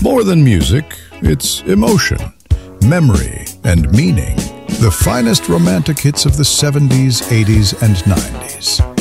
It's more than music, it's emotion, memory, and meaning. The finest romantic hits of the 70s, 80s, and 90s.